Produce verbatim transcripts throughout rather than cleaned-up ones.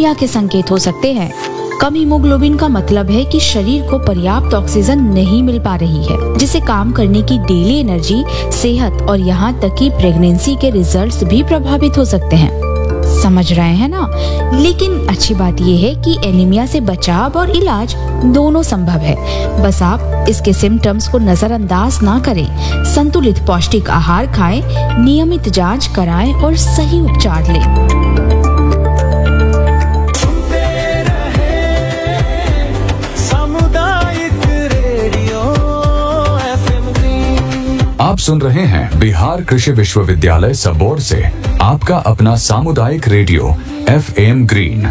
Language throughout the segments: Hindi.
एनीमिया के संकेत हो सकते हैं। कम हीमोग्लोबिन का मतलब है कि शरीर को पर्याप्त ऑक्सीजन नहीं मिल पा रही है, जिससे काम करने की डेली एनर्जी, सेहत और यहाँ तक कि प्रेगनेंसी के रिजल्ट्स भी प्रभावित हो सकते हैं। समझ रहे हैं ना? लेकिन अच्छी बात यह है कि एनीमिया से बचाव और इलाज दोनों संभव है। बस आप इसके सिम्टम्स को नजरअंदाज ना करें। संतुलित पौष्टिक आहार खाएं, नियमित जांच कराएं और सही उपचार लें। आप सुन रहे हैं बिहार कृषि विश्वविद्यालय सबौर से आपका अपना सामुदायिक radio F M green.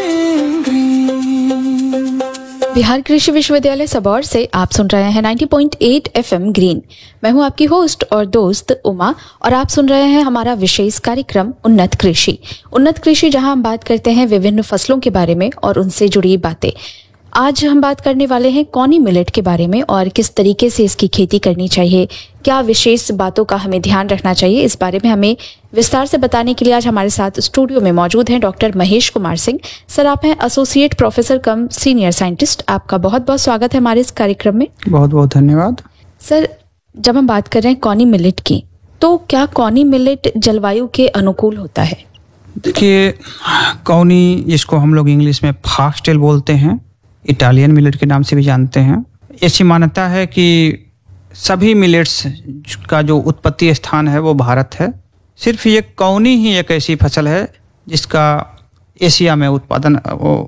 Bihar कृषि विश्वविद्यालय सबौर से आप सुन रहे हैं नब्बे पॉइंट आठ एफ एम ग्रीन। मैं हूं आपकी होस्ट और दोस्त उमा और आप सुन रहे हैं हमारा विशेष कार्यक्रम उन्नत कृषि। उन्नत कृषि जहां हम बात करते हैं विभिन्न फसलों के बारे में और उनसे जुड़ी बातें। आज हम बात करने वाले हैं कॉनी मिलेट के बारे में और किस तरीके से इसकी खेती करनी चाहिए, क्या विशेष बातों का हमें ध्यान रखना चाहिए। इस बारे में हमें विस्तार से बताने के लिए आज हमारे साथ स्टूडियो में मौजूद हैं डॉक्टर महेश कुमार सिंह। सर, आप हैं एसोसिएट प्रोफेसर कम सीनियर साइंटिस्ट। आपका बहुत बहुत स्वागत है हमारे इस कार्यक्रम में। बहुत बहुत धन्यवाद। सर, जब हम बात कर रहे हैं कॉनी मिलेट की, तो क्या कॉनी मिलेट जलवायु के अनुकूल होता है? देखिए, कॉनी जिसको हम लोग इंग्लिश में फॉक्सटेल बोलते हैं, इटालियन मिलेट के नाम से भी जानते हैं। ऐसी मान्यता है कि सभी मिलेट्स का जो उत्पत्ति स्थान है वो भारत है। सिर्फ ये कॉनी ही एक ऐसी फसल है जिसका एशिया में उत्पादन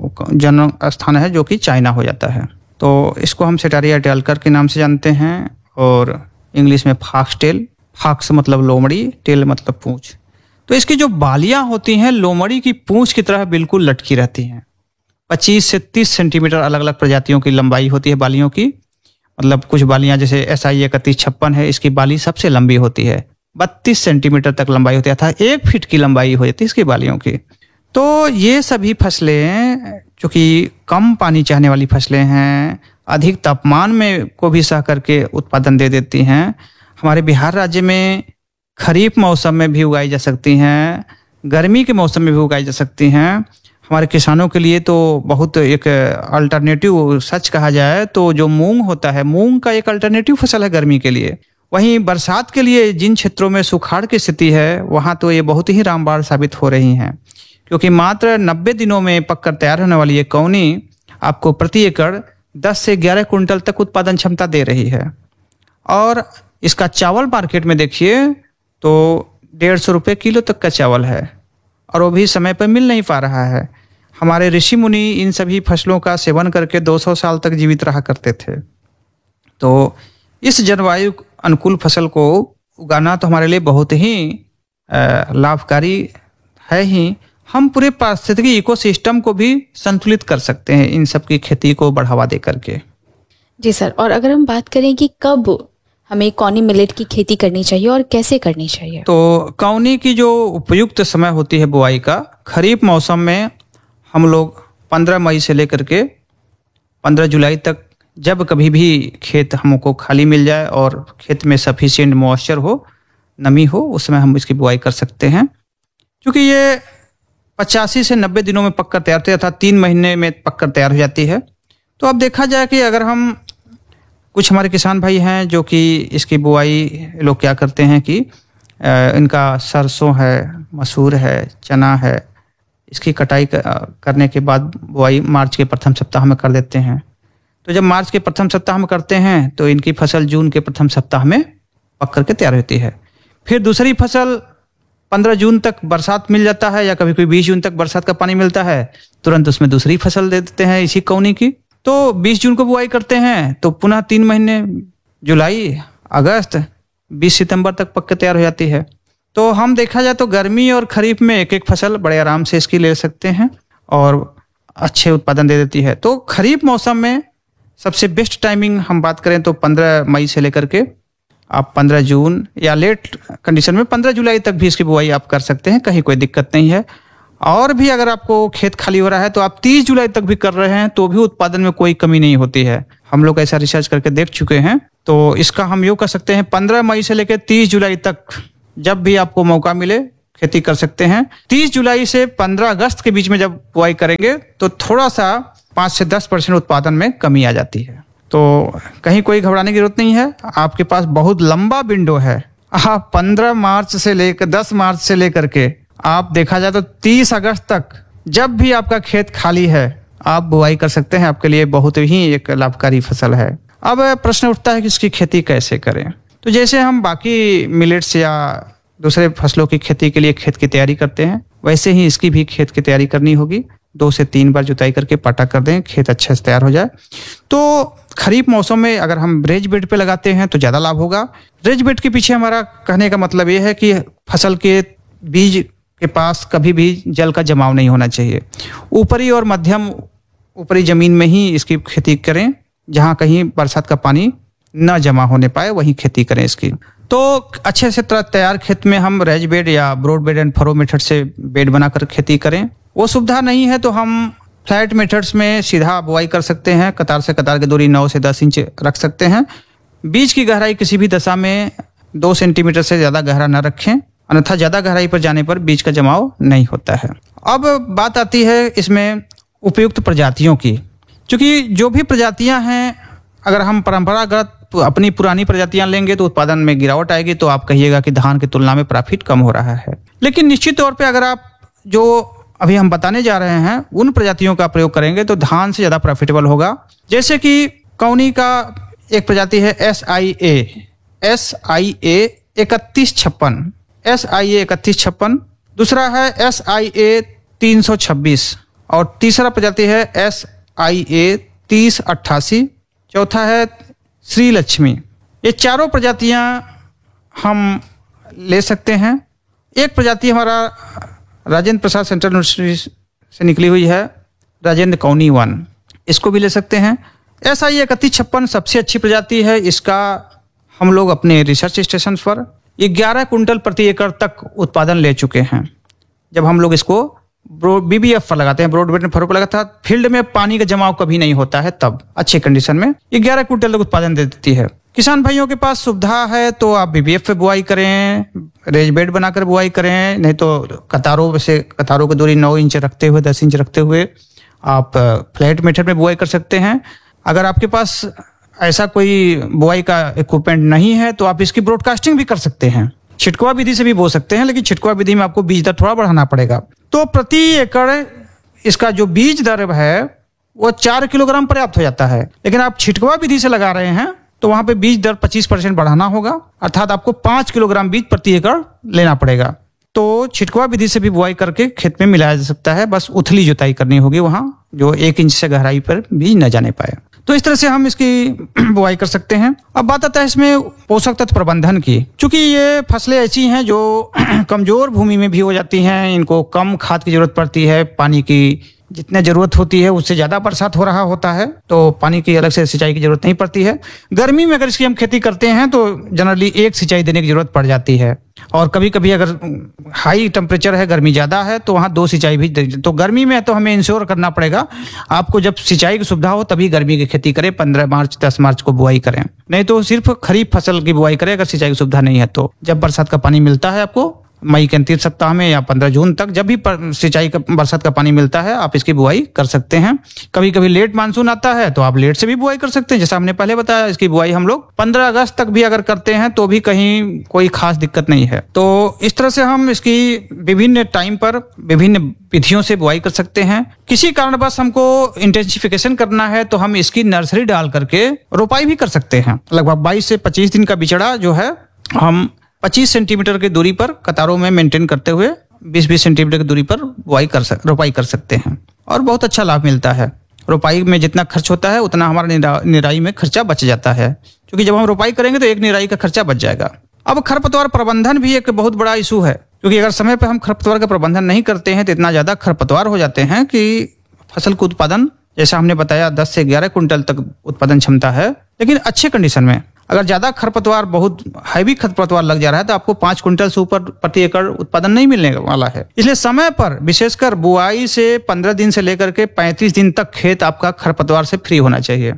जन्म स्थान है, जो कि चाइना हो जाता है। तो इसको हम सेटारिया टेलकर के नाम से जानते हैं और इंग्लिश में फॉक्सटेल। फॉक्स मतलब लोमड़ी, टेल मतलब पूंछ। तो इसकी जो बालियां होती हैं लोमड़ी की पूंछ की तरह बिल्कुल लटकी रहती हैं। पच्चीस से तीस सेंटीमीटर अलग अलग प्रजातियों की लंबाई होती है बालियों की। मतलब कुछ बालियां जैसे एस आई इकतीस छप्पन है, इसकी बाली सबसे लंबी होती है, बत्तीस सेंटीमीटर तक लंबाई होती है, अर्थात एक फीट की लंबाई हो जाती है इसकी बालियों की। तो ये सभी फसलें जो कि कम पानी चाहने वाली फसलें हैं, अधिक तापमान में को भी सह करके उत्पादन दे देती हैं। हमारे बिहार राज्य में खरीफ मौसम में भी उगाई जा सकती हैं, गर्मी के मौसम में भी उगाई जा सकती हैं। हमारे किसानों के लिए तो बहुत एक अल्टरनेटिव, सच कहा जाए तो जो मूंग होता है, मूंग का एक अल्टरनेटिव फसल है गर्मी के लिए। वहीं बरसात के लिए जिन क्षेत्रों में सुखाड़ की स्थिति है वहां तो ये बहुत ही रामबाण साबित हो रही हैं, क्योंकि मात्र नब्बे दिनों में पककर तैयार होने वाली ये कॉनी आपको प्रति एकड़ दस से ग्यारह कुंटल तक उत्पादन क्षमता दे रही है। और इसका चावल मार्केट में देखिए तो डेढ़ सौ रुपये किलो तक का चावल है और वो भी समय पर मिल नहीं पा रहा है। हमारे ऋषि मुनि इन सभी फसलों का सेवन करके दो सौ साल तक जीवित रहा करते थे। तो इस जलवायु अनुकूल फसल को उगाना तो हमारे लिए बहुत ही लाभकारी है ही। हम पूरे पारिस्थितिकी इकोसिस्टम को भी संतुलित कर सकते हैं इन सब की खेती को बढ़ावा दे करके। जी सर, और अगर हम बात करें कि कब हमें कॉनी मिलेट की खेती करनी चाहिए और कैसे करनी चाहिए, तो कॉनी की जो उपयुक्त समय होती है बुआई का, खरीफ मौसम में हम लोग पंद्रह मई से लेकर के पंद्रह जुलाई तक, जब कभी भी खेत हमको खाली मिल जाए और खेत में सफिशिएंट मॉइस्चर हो, नमी हो, उस समय हम इसकी बुआई कर सकते हैं। क्योंकि ये पचासी से नब्बे दिनों में पककर तैयार होती है, अर्थात तीन महीने में पककर तैयार हो जाती है। तो अब देखा जाए कि अगर हम, कुछ हमारे किसान भाई हैं जो कि इसकी बुआई लोग क्या करते हैं कि इनका सरसों है, मसूर है, चना है, इसकी कटाई करने के बाद बुआई मार्च के प्रथम सप्ताह में कर देते हैं। तो जब मार्च के प्रथम सप्ताह में करते हैं तो इनकी फसल जून के प्रथम सप्ताह में पक करके तैयार होती है। फिर दूसरी फसल पंद्रह जून तक बरसात मिल जाता है या कभी कभी बीस जून तक बरसात का पानी मिलता है, तुरंत उसमें दूसरी फसल दे देते हैं इसी कॉनी की। तो बीस जून को बुआई करते हैं तो पुनः तीन महीने जुलाई, अगस्त, बीस सितंबर तक पक के तैयार हो जाती है। तो हम देखा जाए तो गर्मी और खरीफ में एक एक फसल बड़े आराम से इसकी ले सकते हैं और अच्छे उत्पादन दे देती है। तो खरीफ मौसम में सबसे बेस्ट टाइमिंग हम बात करें तो पंद्रह मई से लेकर के आप पंद्रह जून या लेट कंडीशन में पंद्रह जुलाई तक भी इसकी बुआई आप कर सकते हैं, कहीं कोई दिक्कत नहीं है। और भी अगर आपको खेत खाली हो रहा है तो आप तीस जुलाई तक भी कर रहे हैं तो भी उत्पादन में कोई कमी नहीं होती है। हम लोग ऐसा रिसर्च करके देख चुके हैं। तो इसका हम यूँ कर सकते हैं पंद्रह मई से लेकर तीस जुलाई तक जब भी आपको मौका मिले खेती कर सकते हैं। तीस जुलाई से पंद्रह अगस्त के बीच में जब बुआई करेंगे तो थोड़ा सा पाँच से दस परसेंट उत्पादन में कमी आ जाती है। तो कहीं कोई घबराने की जरूरत नहीं है, आपके पास बहुत लंबा विंडो है। आप पंद्रह मार्च से लेकर दस मार्च से लेकर के आप देखा जाए तो तीस अगस्त तक जब भी आपका खेत खाली है आप बुआई कर सकते हैं। आपके लिए बहुत ही एक लाभकारी फसल है। अब प्रश्न उठता है कि इसकी खेती कैसे करें। तो जैसे हम बाकी मिलेट्स या दूसरे फसलों की खेती के लिए खेत की तैयारी करते हैं, वैसे ही इसकी भी खेत की तैयारी करनी होगी। दो से तीन बार जुताई करके पाटा कर दें, खेत अच्छे से तैयार हो जाए। तो खरीफ मौसम में अगर हम रेज बेड पे लगाते हैं तो ज़्यादा लाभ होगा। रेज बेड के पीछे हमारा कहने का मतलब ये है कि फसल के बीज के पास कभी भी जल का जमाव नहीं होना चाहिए। ऊपरी और मध्यम ऊपरी जमीन में ही इसकी खेती करें, जहाँ कहीं बरसात का पानी न जमा होने पाए वहीं खेती करें इसकी। तो अच्छे से तैयार खेत में हम रेज बेड या broad bed and furrow method से बेड बनाकर खेती करें। वो सुविधा नहीं है तो हम फ्लैट मेथड्स में सीधा बुआई कर सकते हैं। कतार से कतार की दूरी नौ से दस इंच रख सकते हैं। बीज की गहराई किसी भी दशा में दो सेंटीमीटर से ज़्यादा गहरा न रखें, अन्यथा ज़्यादा गहराई पर जाने पर बीज का जमाव नहीं होता है। अब बात आती है इसमें उपयुक्त प्रजातियों की। क्योंकि जो भी प्रजातियां हैं, अगर हम परंपरागत अपनी पुरानी प्रजातियां लेंगे तो उत्पादन में गिरावट आएगी, तो आप कहिएगा कि धान की तुलना में प्रॉफिट कम हो रहा है। लेकिन निश्चित तौर पे अगर आप जो अभी हम बताने जा रहे हैं उन प्रजातियों का प्रयोग करेंगे तो धान से ज़्यादा प्रॉफिटेबल होगा। जैसे कि कौनी का एक प्रजाति है S I A S I ए इकतीस छप्पन एस आई ए इकतीस छप्पन दूसरा है एस आई ए तीन सौ छब्बीस और तीसरा प्रजाति है एस आई ए तीस अट्ठासी, चौथा है श्री लक्ष्मी। ये चारों प्रजातियां हम ले सकते हैं। एक प्रजाति हमारा राजेंद्र प्रसाद सेंट्रल यूनिवर्सिटी से निकली हुई है, राजेंद्र कौनी वन, इसको भी ले सकते हैं। एस आई इकतीस छप्पन सबसे अच्छी प्रजाति है। इसका हम लोग अपने रिसर्च स्टेशन पर ग्यारह कुंटल प्रति एकड़ तक उत्पादन ले चुके हैं। जब हम लोग इसको बी बी एफ पर लगाते हैं, ब्रॉड बेड एंड फरो पर लगाता है, फील्ड में पानी का जमाव कभी नहीं होता है, तब अच्छे कंडीशन में ग्यारह कुंटल तक उत्पादन दे देती है। किसान भाइयों के पास सुविधा है तो आप बी बी एफ पे बुआई करें, रेज बेड बनाकर बुआई करें, नहीं तो कतारों से कतारों की दूरी नौ इंच रखते हुए दस इंच रखते हुए आप फ्लैट मेथड में बुआई कर सकते हैं। अगर आपके पास ऐसा कोई बुआई का इक्विपमेंट नहीं है तो आप इसकी ब्रॉडकास्टिंग भी कर सकते हैं। छिटकुआ विधि से भी बो सकते हैं, लेकिन छिटकुआ विधि में आपको बीज दर थोड़ा बढ़ाना पड़ेगा। तो प्रति एकड़ इसका जो बीज दर है वो चार किलोग्राम पर्याप्त हो जाता है। लेकिन आप छिटकुआ विधि से लगा रहे हैं तो वहां पे बीज दर पच्चीस परसेंट बढ़ाना होगा, अर्थात आपको पाँच किलोग्राम बीज प्रति एकड़ लेना पड़ेगा। तो छिटकुआ विधि से भी बुआई करके खेत में मिलाया जा सकता है, बस उथली जुताई करनी होगी वहां जो एक इंच से गहराई पर बीज न जाने पाए। तो इस तरह से हम इसकी बुआई कर सकते हैं। अब बात आता है इसमें पोषक तत्व प्रबंधन की। चूंकि ये फसलें ऐसी हैं जो कमजोर भूमि में भी हो जाती हैं, इनको कम खाद की जरूरत पड़ती है, पानी की जितनी जरूरत होती है उससे ज्यादा बरसात हो रहा होता है तो पानी की अलग से सिंचाई की जरूरत नहीं पड़ती है। गर्मी में अगर इसकी हम खेती करते हैं तो जनरली एक सिंचाई देने की जरूरत पड़ जाती है, और कभी कभी अगर हाई टेम्परेचर है, गर्मी ज्यादा है, तो वहाँ दो सिंचाई भी। तो गर्मी में तो हमें इंश्योर करना पड़ेगा आपको, जब सिंचाई की सुविधा हो तभी गर्मी की खेती करें, पंद्रह मार्च दस मार्च को बुआई करें, नहीं तो सिर्फ खरीफ फसल की बुआई करें अगर सिंचाई की सुविधा नहीं है तो। जब बरसात का पानी मिलता है आपको मई के अंतिम सप्ताह में या पंद्रह जून तक, जब भी सिंचाई का बरसात का पानी मिलता है आप इसकी बुआई कर सकते हैं। कभी कभी लेट मानसून आता है तो आप लेट से भी बुआई कर सकते हैं। जैसा हमने पहले बताया, इसकी बुआई हम लोग पंद्रह अगस्त तक भी अगर करते हैं तो भी कहीं कोई खास दिक्कत नहीं है। तो इस तरह से हम इसकी विभिन्न टाइम पर विभिन्न विधियों से बुआई कर सकते हैं। किसी कारणवश हमको इंटेंसिफिकेशन करना है तो हम इसकी नर्सरी डाल करके रोपाई भी कर सकते हैं। लगभग बाईस से पच्चीस दिन का बिचड़ा जो है हम पच्चीस सेंटीमीटर की दूरी पर कतारों में मेंटेन करते हुए बीस बीस सेंटीमीटर की दूरी पर बुआई कर सक रोपाई कर सकते हैं, और बहुत अच्छा लाभ मिलता है। रोपाई में जितना खर्च होता है उतना हमारा निरा, निराई में खर्चा बच जाता है, क्योंकि जब हम रोपाई करेंगे तो एक निराई का खर्चा बच जाएगा। अब खरपतवार प्रबंधन भी एक बहुत बड़ा इशू है, क्योंकि अगर समय पर हम खरपतवार का प्रबंधन नहीं करते हैं तो इतना ज्यादा खरपतवार हो जाते हैं कि फसल का उत्पादन, जैसा हमने बताया, दस से ग्यारह कुंटल तक उत्पादन क्षमता है, लेकिन अच्छे कंडीशन में। अगर ज्यादा खरपतवार, बहुत हैवी खरपतवार लग जा रहा है तो आपको पांच कुंटल से ऊपर प्रति एकड़ उत्पादन नहीं मिलने वाला है। इसलिए समय पर, विशेषकर बुआई से पंद्रह दिन से लेकर के पैंतीस दिन तक खेत आपका खरपतवार से फ्री होना चाहिए।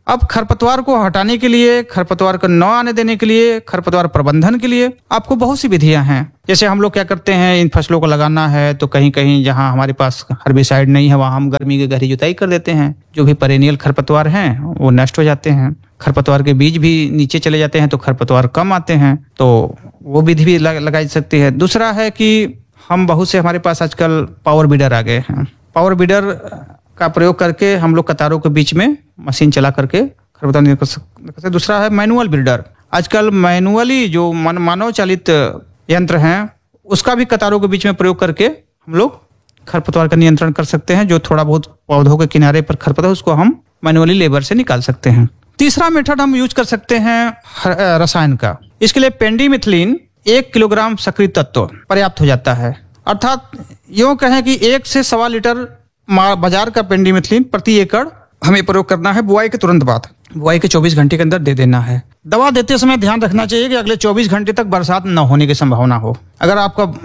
अब खरपतवार को हटाने के लिए, खरपतवार को न आने देने के लिए, खरपतवार प्रबंधन के लिए आपको बहुत सी विधियां हैं। जैसे हम लोग क्या करते हैं, इन फसलों को लगाना है तो कहीं कहीं जहां हमारे पास हर्बिसाइड नहीं है वहां हम गर्मी की गहरी जुताई कर देते हैं। जो भी पेरेनियल खरपतवार हैं वो नष्ट हो जाते हैं। खरपतवार के बीज भी नीचे चले जाते हैं तो खरपतवार कम आते हैं, तो वो विधि भी लगाई जा सकती है। दूसरा है कि हम बहुत से, हमारे पास आजकल पावर बीडर आ गए हैं। पावर बीडर का प्रयोग करके हम लोग कतारों के बीच में मशीन चला करके खरपतवार नियंत्रण कर सकते हैं। दूसरा है मैनुअल बीडर। आजकल मैनुअली जो मानव चालित यंत्र हैं उसका भी कतारों के बीच में प्रयोग करके हम लोग खरपतवार का नियंत्रण कर सकते हैं। जो थोड़ा बहुत पौधों के किनारे पर खरपतवार उसको हम मैनुअली लेबर से निकाल सकते हैं। तीसरा मेथड हम यूज कर सकते हैं रसायन का। इसके लिए पेंडीमिथिलिन एक किलोग्राम सक्रिय तत्व पर्याप्त हो जाता है। अर्थात यूं कहें कि एक से सवा लीटर बाजार का पेंडीमिथिलिन प्रति एकड़ हमें प्रयोग करना है। बुआई के तुरंत बाद, बुआई के चौबीस घंटे के अंदर दे देना है। दवा देते समय ध्यान रखना चाहिए कि अगले चौबीस घंटे तक बरसात न होने की संभावना हो। अगर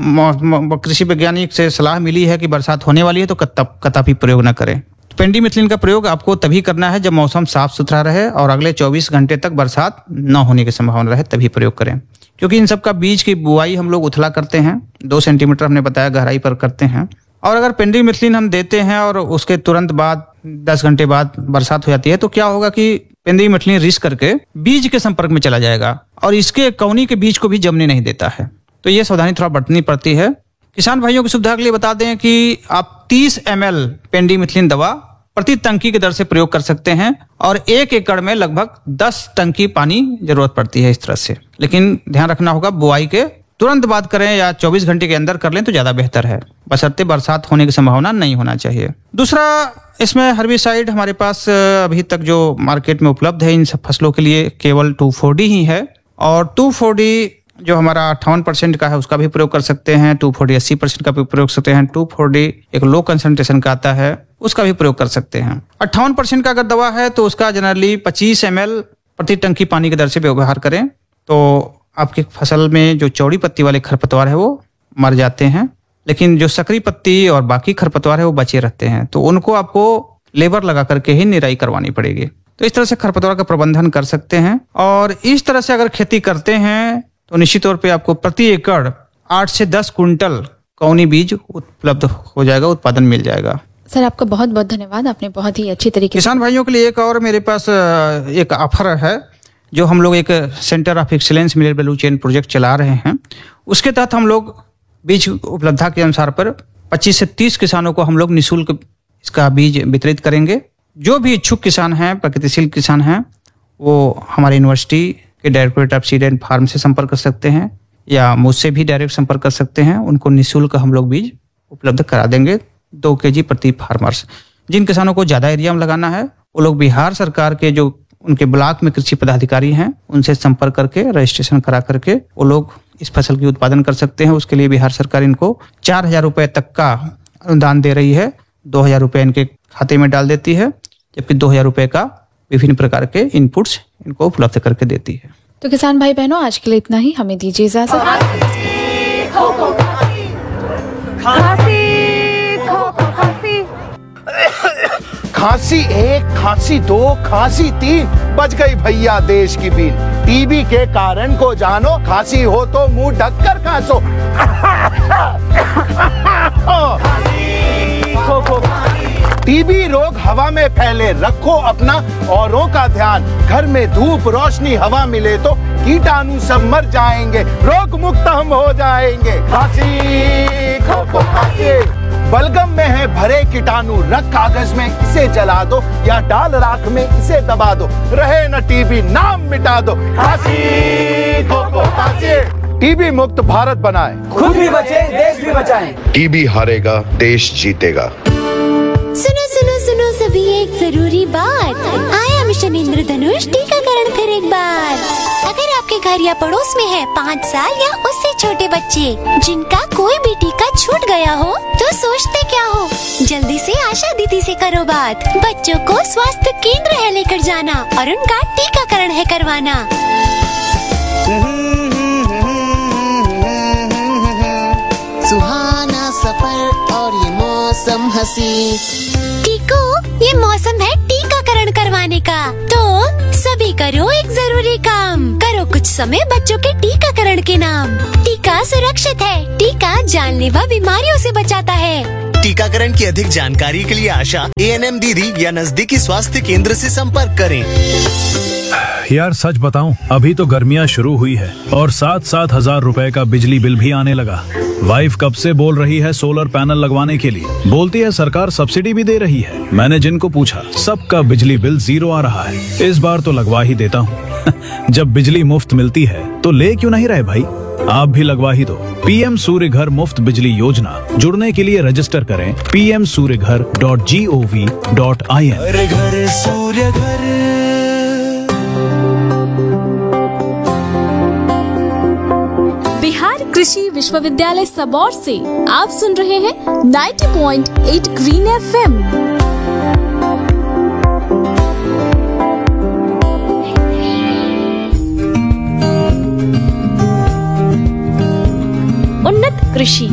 आपका कृषि वैज्ञानिक से सलाह मिली है कि बरसात होने वाली है तो कतई प्रयोग न करें। पेंडीमिथिलिन का प्रयोग आपको तभी करना है जब मौसम साफ सुथरा रहे और अगले चौबीस घंटे तक बरसात न होने की संभावना रहे, तभी प्रयोग करें। क्योंकि इन सब का बीज की बुआई हम लोग उथला करते हैं, दो सेंटीमीटर हमने बताया गहराई पर करते हैं। और अगर पेंडीमिथिलिन हम देते हैं और उसके तुरंत बाद दस घंटे बाद बरसात हो जाती है तो क्या होगा कि पेंडीमिथिलिन रिस करके बीज के संपर्क में चला जाएगा और इसके कौनी के बीज को भी जमने नहीं देता है। तो ये सावधानी थोड़ा बरतनी पड़ती है। किसान भाइयों की सुविधा के लिए बता दें कि आप तीस एम एल पेंडीमिथिलिन दवा प्रति टंकी के दर से प्रयोग कर सकते हैं और एक एकड़ में लगभग दस टंकी पानी जरूरत पड़ती है इस तरह से। लेकिन ध्यान रखना होगा बुआई के तुरंत बाद करें या चौबीस घंटे के अंदर कर लें तो ज्यादा बेहतर है, बशर्ते बरसात होने की संभावना नहीं होना चाहिए। दूसरा, इसमें हर्बिसाइड हमारे पास अभी तक जो मार्केट में उपलब्ध है इन सब फसलों के लिए केवल टू फोर डी ही है। और टू फोर डी जो हमारा अट्ठावन परसेंट का है उसका भी प्रयोग कर सकते हैं। टू फोर डी अस्सी परसेंट का भी प्रयोग कर सकते हैं। टू फोर डी एक लो कंसंट्रेशन का आता है उसका भी प्रयोग कर सकते हैं। अट्ठावन परसेंट का अगर दवा है तो उसका जनरली पच्चीस एम एल प्रति टंकी पानी की दर से व्यवहार करें तो आपकी फसल में जो चौड़ी पत्ती वाले खरपतवार है वो मर जाते हैं, लेकिन जो सकरी पत्ती और बाकी खरपतवार है वो बचे रहते हैं। तो उनको आपको लेबर लगा करके ही निराई करवानी पड़ेगी। तो इस तरह से खरपतवार का प्रबंधन कर सकते हैं। और इस तरह से अगर खेती करते हैं तो निश्चित तौर पे आपको प्रति एकड़ आठ से दस कुंटल कौनी बीज उपलब्ध हो जाएगा, उत्पादन मिल जाएगा। सर आपका बहुत बहुत धन्यवाद, आपने बहुत ही अच्छी तरीके किसान भाइयों के लिए एक और मेरे पास एक ऑफर है जो हम लोग एक centre of excellence millet value chain project चला रहे हैं। उसके तहत हम लोग बीज उपलब्धता के अनुसार पर पच्चीस से तीस किसानों को हम लोग निःशुल्क इसका बीज वितरित करेंगे। जो भी इच्छुक किसान हैं, प्रगतिशील किसान हैं, वो हमारे यूनिवर्सिटी के directorate of seed and farm से संपर्क कर सकते हैं या मुझसे भी डायरेक्ट संपर्क कर सकते हैं। उनको निःशुल्क हम लोग बीज उपलब्ध करा देंगे, दो के जी प्रति फार्मर्स। जिन किसानों को ज्यादा एरिया में लगाना है वो लोग बिहार सरकार के जो उनके ब्लॉक में कृषि पदाधिकारी हैं उनसे संपर्क करके रजिस्ट्रेशन करा करके वो लोग इस फसल की उत्पादन कर सकते हैं। उसके लिए बिहार सरकार इनको चार हजार रुपए तक का अनुदान दे रही है। दो हजार रुपए इनके खाते में डाल देती है, जबकि दो हजार रुपए का विभिन्न प्रकार के इनपुट्स इनको उपलब्ध करके देती है। तो किसान भाई बहनों, आज के लिए इतना ही, हमें दीजिए इजाजत। खांसी एक, खांसी दो, खांसी तीन, बच गई भैया देश की बीन। टीबी के कारण को जानो, खांसी हो तो मुंह ढककर खांसो। टीबी रोग हवा में फैले, रखो अपना औरों का ध्यान। घर में धूप रोशनी हवा मिले तो कीटाणु सब मर जाएंगे, रोग मुक्त हम हो जाएंगे। खांसी खो खो खांसी बलगम में है भरे कीटाणु, रख कागज में इसे जला दो या डाल राख में इसे दबा दो, रहे न टीबी नाम मिटा दो। खांसी खो खो खांसी, टीबी मुक्त भारत बनाए, खुद भी बचे देश भी बचाएं। टीबी हारेगा देश जीतेगा। सुनो सुनो सुनो सभी एक जरूरी बात, आया मिशन इंद्रधनुष टीकाकरण फिर एक बार। अगर आपके घर या पड़ोस में है पाँच साल या उससे छोटे बच्चे जिनका कोई भी टीका छूट गया हो तो सोचते क्या हो, जल्दी से आशा दीदी से करो बात। बच्चों को स्वास्थ्य केंद्र है लेकर जाना और उनका टीकाकरण है करवाना। सुहाना सफर और ये मौसम हंसी, टीको ये मौसम है टीकाकरण करवाने का। तो सभी करो एक जरूरी काम, करो कुछ समय बच्चों के टीकाकरण के नाम। टीका सुरक्षित है, टीका जानलेवा बीमारियों से बचाता है। टीकाकरण की अधिक जानकारी के लिए आशा, ए एन एम दीदी या नजदीकी स्वास्थ्य केंद्र से संपर्क करें। यार सच बताऊं, अभी तो गर्मियां शुरू हुई है और सात सात हजार रुपए का बिजली बिल भी आने लगा। वाइफ कब से बोल रही है सोलर पैनल लगवाने के लिए, बोलती है सरकार सब्सिडी भी दे रही है। मैंने जिनको पूछा सबका बिजली बिल जीरो आ रहा है। इस बार तो लगवा ही देता हूँ। जब बिजली मुफ्त मिलती है तो ले क्यों नहीं रहे भाई, आप भी लगवा ही दो। पीएम सूर्य घर मुफ्त बिजली योजना, जुड़ने के लिए रजिस्टर करें पी एम सूर्य घर dot G O V dot I N. घर घर सूर्य घर। बिहार कृषि विश्वविद्यालय सबौर से आप सुन रहे हैं नब्बे पॉइंट आठ ग्रीन एफएम। उन्नत कृषि।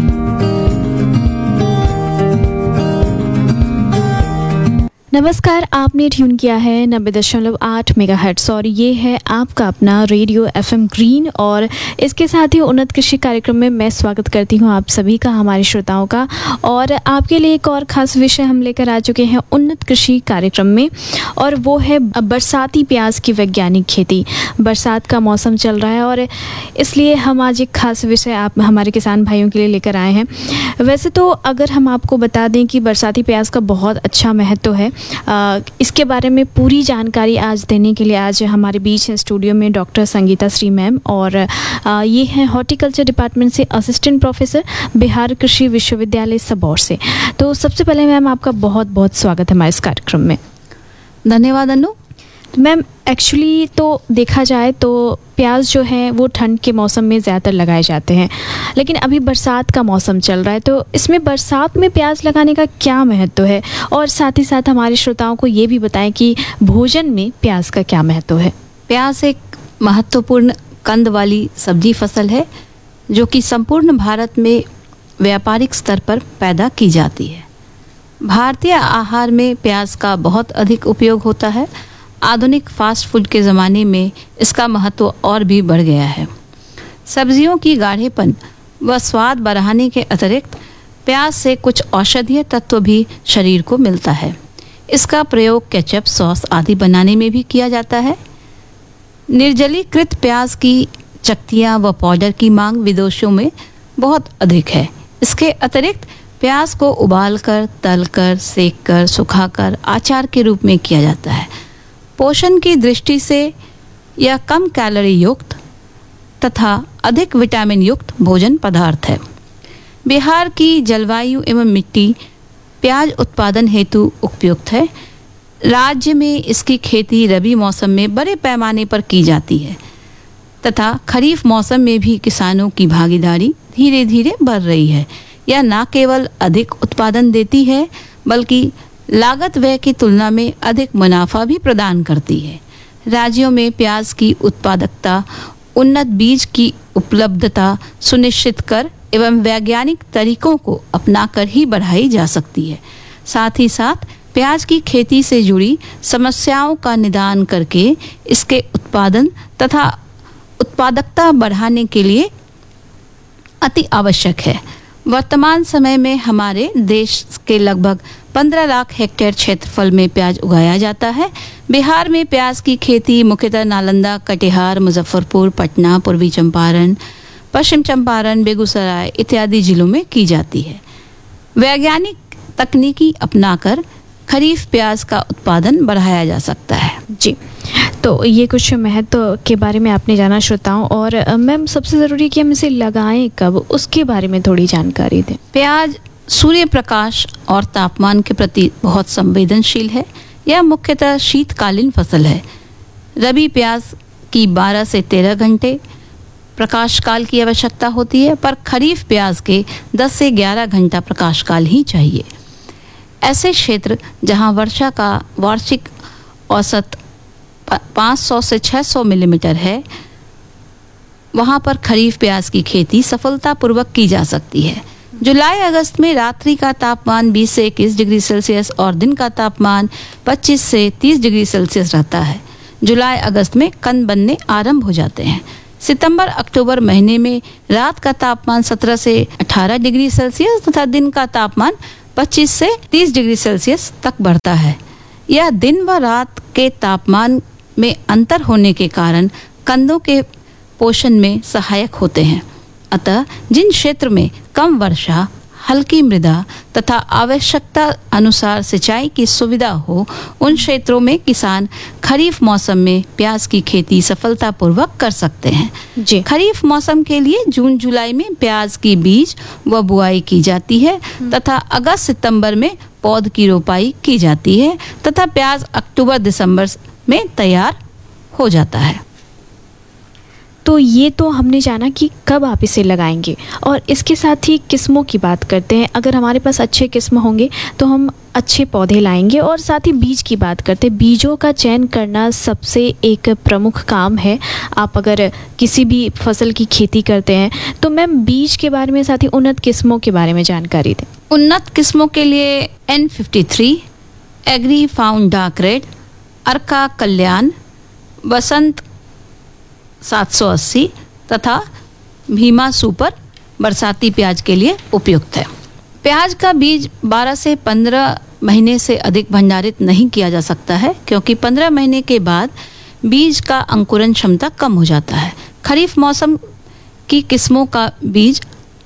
नमस्कार, आपने ट्यून किया है नब्बे दशमलव आठ मेगाहर्ट्ज़ और ये है आपका अपना रेडियो एफएम ग्रीन। और इसके साथ ही उन्नत कृषि कार्यक्रम में मैं स्वागत करती हूँ आप सभी का, हमारे श्रोताओं का। और आपके लिए एक और ख़ास विषय हम लेकर आ चुके हैं उन्नत कृषि कार्यक्रम में, और वो है बरसाती प्याज की वैज्ञानिक खेती। बरसात का मौसम चल रहा है और इसलिए हम आज एक ख़ास विषय आप हमारे किसान भाइयों के लिए लेकर आए हैं। वैसे तो अगर हम आपको बता दें कि बरसाती प्याज का बहुत अच्छा महत्व है, आ, इसके बारे में पूरी जानकारी आज देने के लिए आज हमारे बीच हैं स्टूडियो में डॉक्टर संगीता श्री मैम, और आ, ये हैं हॉर्टिकल्चर डिपार्टमेंट से असिस्टेंट प्रोफेसर, बिहार कृषि विश्वविद्यालय सबौर से। तो सबसे पहले मैम आपका बहुत बहुत स्वागत है हमारे इस कार्यक्रम में। धन्यवाद अनु। मैम एक्चुअली तो देखा जाए तो प्याज जो है वो ठंड के मौसम में ज़्यादातर लगाए जाते हैं, लेकिन अभी बरसात का मौसम चल रहा है, तो इसमें बरसात में प्याज लगाने का क्या महत्व है, और साथ ही साथ हमारे श्रोताओं को ये भी बताएं कि भोजन में प्याज का क्या महत्व है। प्याज एक महत्वपूर्ण कंद वाली सब्जी फसल है जो कि संपूर्ण भारत में व्यापारिक स्तर पर पैदा की जाती है। भारतीय आहार में प्याज का बहुत अधिक उपयोग होता है। आधुनिक फास्ट फूड के ज़माने में इसका महत्व और भी बढ़ गया है। सब्जियों की गाढ़ेपन व स्वाद बढ़ाने के अतिरिक्त प्याज से कुछ औषधीय तत्व भी शरीर को मिलता है। इसका प्रयोग केचप, सॉस आदि बनाने में भी किया जाता है। निर्जलीकृत प्याज की चक्तियाँ व पाउडर की मांग विदेशों में बहुत अधिक है। इसके अतिरिक्त प्याज को उबालकर, तलकर, सेककर, सुखाकर अचार के रूप में किया जाता है। पोषण की दृष्टि से यह कम कैलोरी युक्त तथा अधिक विटामिन युक्त भोजन पदार्थ है। बिहार की जलवायु एवं मिट्टी प्याज उत्पादन हेतु उपयुक्त है। राज्य में इसकी खेती रबी मौसम में बड़े पैमाने पर की जाती है तथा खरीफ मौसम में भी किसानों की भागीदारी धीरे धीरे बढ़ रही है। यह न केवल अधिक उत्पादन देती है बल्कि लागत व्यय की तुलना में अधिक मुनाफा भी प्रदान करती है। राज्यों में प्याज की उत्पादकता उन्नत बीज की उपलब्धता सुनिश्चित कर एवं वैज्ञानिक तरीकों को अपनाकर ही बढ़ाई जा सकती है। साथ ही साथ प्याज की खेती से जुड़ी समस्याओं का निदान करके इसके उत्पादन तथा उत्पादकता बढ़ाने के लिए अति आवश्यक है। वर्तमान समय में हमारे देश के लगभग पंद्रह लाख हेक्टेयर क्षेत्रफल में प्याज उगाया जाता है। बिहार में प्याज की खेती मुख्यतः नालंदा, कटिहार, मुजफ्फरपुर, पटना, पूर्वी चंपारण, पश्चिम चंपारण, बेगूसराय इत्यादि जिलों में की जाती है। वैज्ञानिक तकनीकी अपनाकर खरीफ प्याज का उत्पादन बढ़ाया जा सकता है। जी, तो ये कुछ महत्व के बारे में आपने जाना श्रोताओं। और मैम सबसे ज़रूरी कि हम इसे लगाएं कब, उसके बारे में थोड़ी जानकारी दें। प्याज सूर्य प्रकाश और तापमान के प्रति बहुत संवेदनशील है। यह मुख्यतः शीतकालीन फसल है। रबी प्याज की बारह से तेरह घंटे प्रकाश काल की आवश्यकता होती है, पर खरीफ प्याज के दस से ग्यारह घंटा प्रकाश काल ही चाहिए। ऐसे क्षेत्र जहां वर्षा का वार्षिक औसत पाँच सौ से छह सौ मिलीमीटर है, वहां पर खरीफ प्याज की खेती सफलतापूर्वक की जा सकती है। जुलाई अगस्त में रात्रि का तापमान बीस से इक्कीस डिग्री सेल्सियस और दिन का तापमान पच्चीस से तीस डिग्री सेल्सियस रहता है। जुलाई अगस्त में कंद बनने आरंभ हो जाते हैं। सितंबर अक्टूबर महीने में रात का तापमान सत्रह से अठारह डिग्री सेल्सियस तथा दिन का तापमान पच्चीस से तीस डिग्री सेल्सियस तक बढ़ता है। यह दिन व रात के तापमान में अंतर होने के कारण कंदों के पोषण में सहायक होते हैं। अतः जिन क्षेत्र में कम वर्षा, हल्की मृदा तथा आवश्यकता अनुसार सिंचाई की सुविधा हो, उन क्षेत्रों में किसान खरीफ मौसम में प्याज की खेती सफलतापूर्वक कर सकते हैं। जी। खरीफ मौसम के लिए जून जुलाई में प्याज की बीज व बुआई की जाती है तथा अगस्त सितंबर में पौध की रोपाई की जाती है तथा प्याज अक्टूबर दिसंबर में तैयार हो जाता है। तो ये तो हमने जाना कि कब आप इसे लगाएंगे, और इसके साथ ही किस्मों की बात करते हैं। अगर हमारे पास अच्छे किस्म होंगे तो हम अच्छे पौधे लाएंगे, और साथ ही बीज की बात करते हैं। बीजों का चयन करना सबसे एक प्रमुख काम है। आप अगर किसी भी फसल की खेती करते हैं तो मैम बीज के बारे में, साथ ही उन्नत किस्मों के बारे में जानकारी दें। उन्नत किस्मों के लिए N fifty three, agree found dark red, अर्का कल्याण, बसंत सात सौ अस्सी तथा भीमा सुपर बरसाती प्याज के लिए उपयुक्त है। प्याज का बीज बारह से पंद्रह महीने से अधिक भंडारित नहीं किया जा सकता है, क्योंकि पंद्रह महीने के बाद बीज का अंकुरण क्षमता कम हो जाता है। खरीफ मौसम की किस्मों का बीज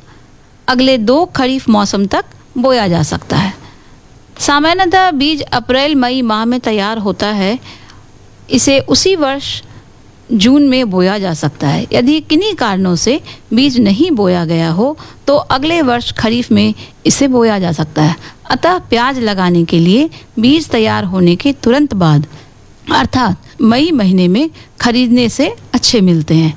अगले दो खरीफ मौसम तक बोया जा सकता है। सामान्यतः बीज अप्रैल मई माह में तैयार होता है। इसे उसी वर्ष जून में बोया जा सकता है। यदि किन्हीं कारणों से बीज नहीं बोया गया हो तो अगले वर्ष खरीफ में इसे बोया जा सकता है। अतः प्याज लगाने के लिए बीज तैयार होने के तुरंत बाद अर्थात मई महीने में खरीदने से अच्छे मिलते हैं।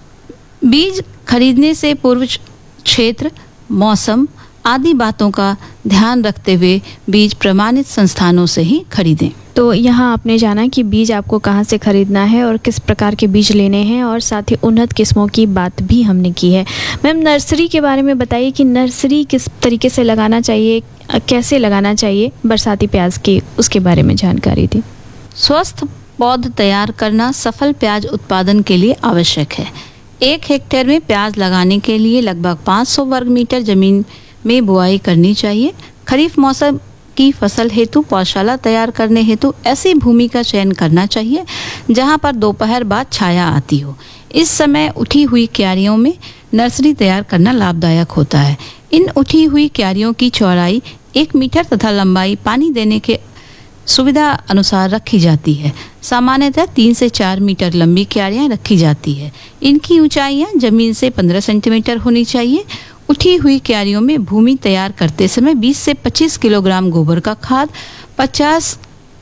बीज खरीदने से पूर्व क्षेत्र, मौसम आदि बातों का ध्यान रखते हुए बीज प्रमाणित संस्थानों से ही खरीदें। तो यहाँ आपने जाना कि बीज आपको कहाँ से खरीदना है और किस प्रकार के बीज लेने हैं, और साथ ही उन्नत किस्मों की बात भी हमने की है। मैम नर्सरी के बारे में बताइए कि नर्सरी किस तरीके से लगाना चाहिए, कैसे लगाना चाहिए बरसाती प्याज की, उसके बारे में जानकारी दी। स्वस्थ पौध तैयार करना सफल प्याज उत्पादन के लिए आवश्यक है। एक हेक्टेयर में प्याज लगाने के लिए लगभग पाँच सौ वर्ग मीटर जमीन में बुआई करनी चाहिए। खरीफ मौसम की फसल हेतु पौधशाला तैयार करने हेतु ऐसी भूमि का चयन करना चाहिए जहां पर दोपहर बाद छाया आती हो। इस समय उठी हुई क्यारियों में नर्सरी तैयार करना लाभदायक होता है। इन उठी हुई क्यारियों की चौड़ाई एक मीटर तथा लंबाई पानी देने के सुविधा अनुसार रखी जाती है। सामान्यतः तीन से चार मीटर लंबी क्यारियां रखी जाती है। इनकी ऊंचाइयां जमीन से पंद्रह सेंटीमीटर होनी चाहिए। उठी हुई क्यारियों में भूमि तैयार करते समय बीस से पच्चीस किलोग्राम गोबर का खाद, पचास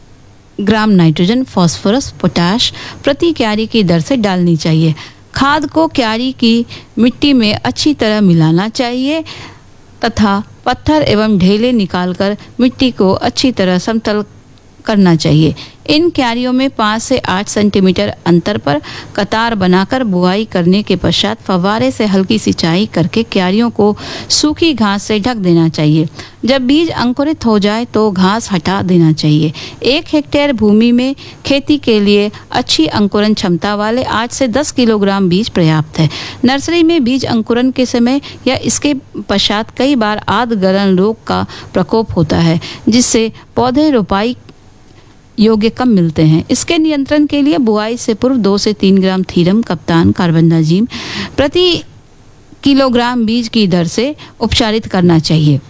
ग्राम नाइट्रोजन, फास्फोरस, पोटाश प्रति क्यारी की दर से डालनी चाहिए। खाद को क्यारी की मिट्टी में अच्छी तरह मिलाना चाहिए तथा पत्थर एवं ढेले निकालकर मिट्टी को अच्छी तरह समतल करना चाहिए। इन क्यारियों में पाँच से आठ सेंटीमीटर अंतर पर कतार बनाकर बुआई करने के पश्चात फव्वारे से हल्की सिंचाई करके क्यारियों को सूखी घास से ढक देना चाहिए। जब बीज अंकुरित हो जाए तो घास हटा देना चाहिए। एक हेक्टेयर भूमि में खेती के लिए अच्छी अंकुरण क्षमता वाले आठ से दस किलोग्राम बीज पर्याप्त है। नर्सरी में बीज अंकुरण के समय या इसके पश्चात कई बार आद्र गलन रोग का प्रकोप होता है, जिससे पौधे रोपाई योग्य कम मिलते हैं। इसके नियंत्रण के लिए बुआई से पूर्व दो से तीन ग्राम थीरम, कप्तान, कार्बनडाजिम प्रति किलोग्राम बीज की दर से उपचारित करना चाहिए।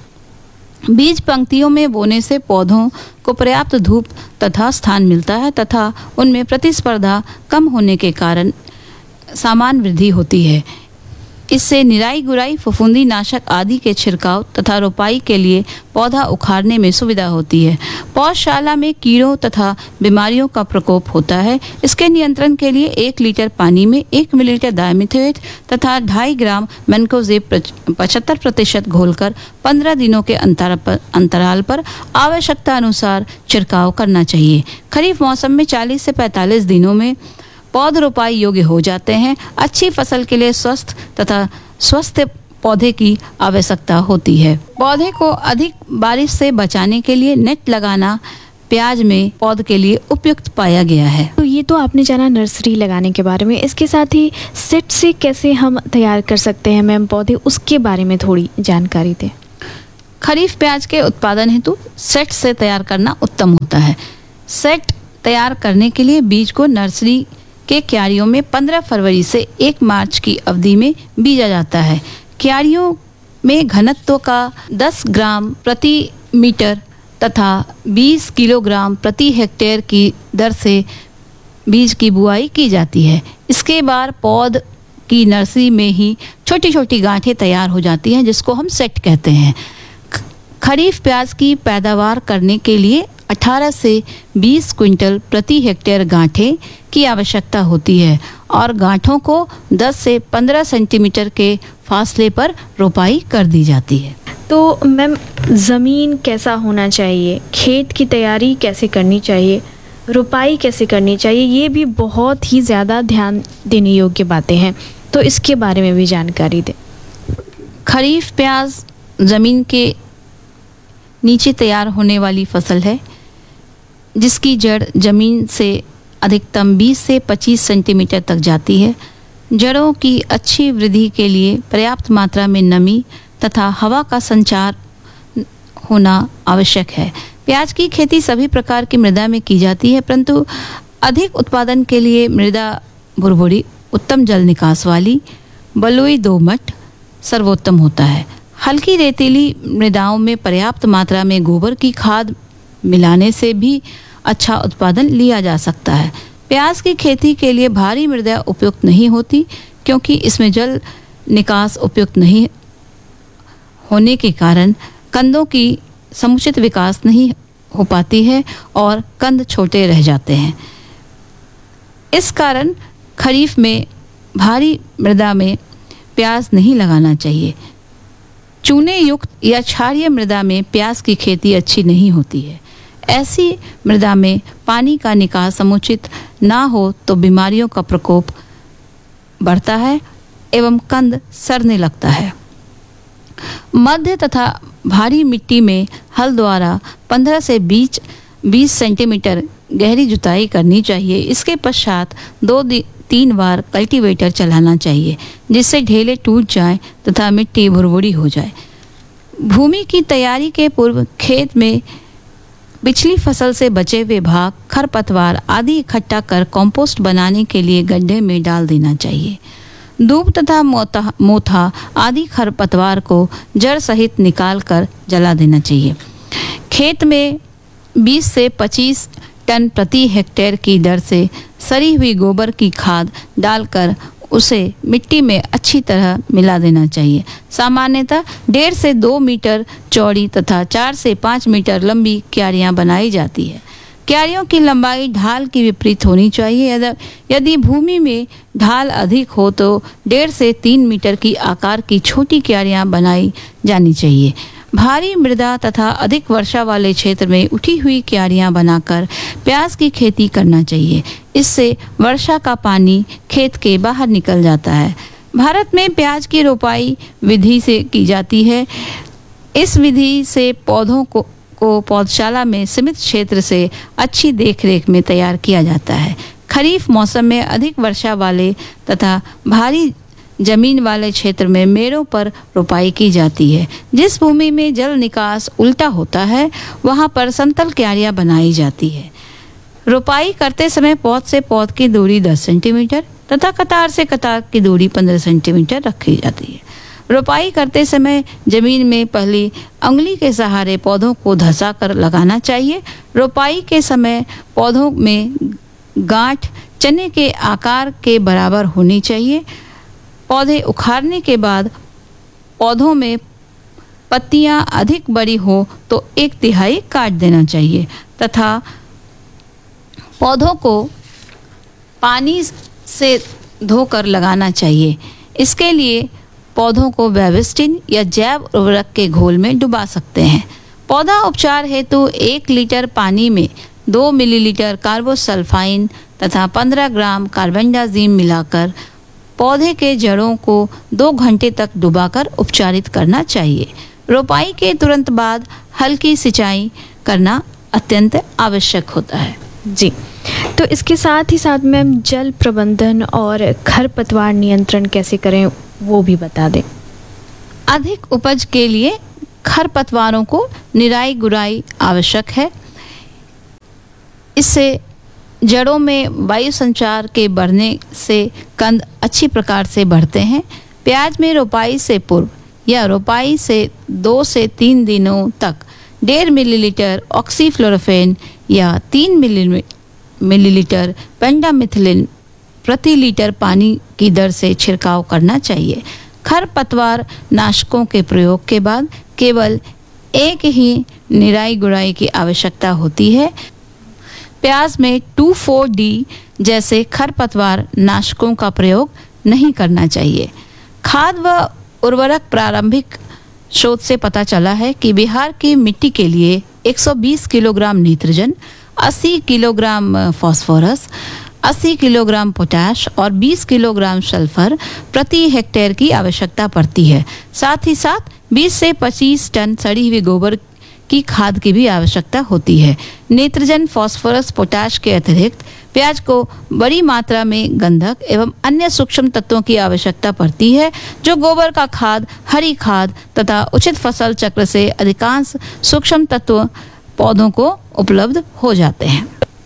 बीज पंक्तियों में बोने से पौधों को पर्याप्त धूप तथा स्थान मिलता है तथा उनमें प्रतिस्पर्धा कम होने के कारण सामान्य वृद्धि होती है। इससे निराई गुराई, फफूंदी नाशक आदि के छिड़काव तथा रोपाई के लिए पौधा उखाड़ने में सुविधा होती है। पौधशाला में कीड़ों तथा बीमारियों का प्रकोप होता है। इसके नियंत्रण के लिए एक लीटर पानी में एक मिलीलीटर डायमिथोएट तथा ढाई ग्राम मैनकोजेब पचहत्तर प्रतिशत घोलकर पंद्रह दिनों के अंतर पर, अंतराल पर आवश्यकता अनुसार छिड़काव करना चाहिए। खरीफ मौसम में चालीस से पैंतालीस दिनों में पौध रोपाई योग्य हो जाते हैं। अच्छी फसल के लिए स्वस्थ तथा स्वस्थ पौधे की आवश्यकता होती है। पौधे को अधिक बारिश से बचाने के लिए नेट लगाना प्याज में पौध के लिए उपयुक्त पाया गया है। तो ये तो आपने जाना नर्सरी लगाने के बारे में, इसके साथ ही सेट से कैसे हम तैयार कर सकते हैं मैम पौधे, उसके बारे में थोड़ी जानकारी दें। खरीफ प्याज के उत्पादन हेतु सेट से तैयार करना उत्तम होता है। सेट तैयार करने के लिए बीज को नर्सरी के क्यारियों में पंद्रह फरवरी से एक मार्च की अवधि में बीजा जाता है। क्यारियों में घनत्व का दस ग्राम प्रति मीटर तथा बीस किलोग्राम प्रति हेक्टेयर की दर से बीज की बुआई की जाती है। इसके बाद पौध की नर्सरी में ही छोटी छोटी गांठें तैयार हो जाती हैं, जिसको हम सेट कहते हैं। खरीफ प्याज की पैदावार करने के लिए अठारह से बीस क्विंटल प्रति हेक्टेयर गांठें की आवश्यकता होती है और गांठों को दस से पंद्रह सेंटीमीटर के फासले पर रोपाई कर दी जाती है। तो मैम ज़मीन कैसा होना चाहिए, खेत की तैयारी कैसे करनी चाहिए, रुपाई कैसे करनी चाहिए, ये भी बहुत ही ज़्यादा ध्यान देने योग्य बातें हैं, तो इसके बारे में भी जानकारी दें। खरीफ प्याज ज़मीन के नीचे तैयार होने वाली फसल है, जिसकी जड़ ज़मीन से अधिकतम बीस से पच्चीस सेंटीमीटर तक जाती है। जड़ों की अच्छी वृद्धि के लिए पर्याप्त मात्रा में नमी तथा हवा का संचार होना आवश्यक है। प्याज की खेती सभी प्रकार की मृदा में की जाती है, परंतु अधिक उत्पादन के लिए मृदा भुरभुरी, उत्तम जल निकास वाली, बलुई दोमट सर्वोत्तम होता है। हल्की रेतीली मृदाओं में पर्याप्त मात्रा में गोबर की खाद मिलाने से भी अच्छा उत्पादन लिया जा सकता है। प्याज की खेती के लिए भारी मृदा उपयुक्त नहीं होती, क्योंकि इसमें जल निकास उपयुक्त नहीं होने के कारण कंदों की समुचित विकास नहीं हो पाती है और कंद छोटे रह जाते हैं। इस कारण खरीफ में भारी मृदा में प्याज नहीं लगाना चाहिए। चूने युक्त या क्षारीय मृदा में प्याज की खेती अच्छी नहीं होती है। ऐसी मृदा में पानी का निकास समुचित ना हो तो बीमारियों का प्रकोप बढ़ता है एवं कंद सड़ने लगता है। मध्य तथा भारी मिट्टी में हल द्वारा पंद्रह से बीस सेंटीमीटर गहरी जुताई करनी चाहिए। इसके पश्चात दो तीन बार कल्टीवेटर चलाना चाहिए, जिससे ढेले टूट जाएं तथा मिट्टी भुरभुरी हो जाए। भूमि की तैयारी के पूर्व खेत में पिछली फसल से बचे हुए भाग, खरपतवार आदि इकट्ठा कर कंपोस्ट बनाने के लिए गड्ढे में डाल देना चाहिए। दूब तथा मोथा मोथा आदि खरपतवार को जड़ सहित निकाल कर जला देना चाहिए। खेत में बीस से पच्चीस टन प्रति हेक्टेयर की दर से सड़ी हुई गोबर की खाद डालकर उसे मिट्टी में अच्छी तरह मिला देना चाहिए। सामान्यतः डेढ़ से दो मीटर चौड़ी तथा चार से पाँच मीटर लंबी क्यारियां बनाई जाती है। क्यारियों की लंबाई ढाल की विपरीत होनी चाहिए। यदि भूमि में ढाल अधिक हो तो डेढ़ से तीन मीटर की आकार की छोटी क्यारियां बनाई जानी चाहिए। भारी मृदा तथा अधिक वर्षा वाले क्षेत्र में उठी हुई क्यारियां बनाकर प्याज की खेती करना चाहिए। इससे वर्षा का पानी खेत के बाहर निकल जाता है। भारत में प्याज की रोपाई विधि से की जाती है। इस विधि से पौधों को को पौधशाला में सीमित क्षेत्र से अच्छी देखरेख में तैयार किया जाता है। खरीफ मौसम में अधिक वर्षा वाले तथा भारी जमीन वाले क्षेत्र में मेड़ों पर रोपाई की जाती है। जिस भूमि में जल निकास उल्टा होता है वहां पर समतल क्यारियां बनाई जाती है। रोपाई करते समय पौध से पौध की दूरी दस सेंटीमीटर तथा कतार से कतार की दूरी पंद्रह सेंटीमीटर रखी जाती है। रोपाई करते समय जमीन में पहली उंगली के सहारे पौधों को धंसा कर लगाना चाहिए। रोपाई के समय पौधों में गांठ चने के आकार के बराबर होनी चाहिए। पौधे उखाड़ने के बाद पौधों में पत्तियां अधिक बड़ी हो तो एक तिहाई काट देना चाहिए तथा पौधों को पानी से धोकर लगाना चाहिए। इसके लिए पौधों को बेबिस्टिन या जैव उर्वरक के घोल में डुबा सकते हैं। पौधा उपचार हेतु एक लीटर पानी में दो मिलीलीटर कार्बोसल्फाइन तथा पंद्रह ग्राम कार्बेंडाजिम मिलाकर पौधे के जड़ों को दो घंटे तक डुबाकर उपचारित करना चाहिए। रोपाई के तुरंत बाद हल्की सिंचाई करना अत्यंत आवश्यक होता है। जी, तो इसके साथ ही साथ मैम जल प्रबंधन और खरपतवार नियंत्रण कैसे करें वो भी बता दें। अधिक उपज के लिए खरपतवारों को निराई गुड़ाई आवश्यक है। इससे जड़ों में वायु संचार के बढ़ने से कंद अच्छी प्रकार से बढ़ते हैं। प्याज में रोपाई से पूर्व या रोपाई से दो से तीन दिनों तक डेढ़ मिलीलीटर ऑक्सीफ्लोरोफेन या तीन मिली मिलीलीटर पेंडामिथिलिन प्रति लीटर पानी की दर से छिड़काव करना चाहिए। खरपतवार नाशकों के प्रयोग के बाद केवल एक ही निराई गुड़ाई की आवश्यकता होती है। प्याज में टू फोर डी जैसे खरपतवार नाशकों का प्रयोग नहीं करना चाहिए। खाद व उर्वरक प्रारंभिक शोध से पता चला है कि बिहार की मिट्टी के लिए एक सौ बीस किलोग्राम नाइट्रोजन, अस्सी किलोग्राम फास्फोरस, अस्सी किलोग्राम पोटाश और बीस किलोग्राम सल्फर प्रति हेक्टेयर की आवश्यकता पड़ती है। साथ ही साथ बीस से पच्चीस टन सड़ी हुई गोबर की खाद की भी आवश्यकता होती है। नाइट्रोजन, फास्फोरस, पोटाश के अतिरिक्त प्याज को बड़ी मात्रा में गंधक एवं अन्य सूक्ष्म तत्वों की आवश्यकता पड़ती है, जो गोबर का खाद, हरी खाद तथा उचित फसल चक्र से अधिकांश सूक्ष्म तत्व पौधों को उपलब्ध हो जाते हैं।